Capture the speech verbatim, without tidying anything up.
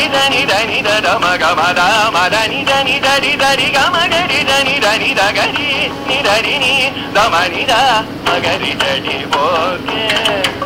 దని దని ద మగ మద మదని దని దరి దరి గమ గరి దని దని దగరి ని దరి ని దమని ద మగరి జడి ఓకే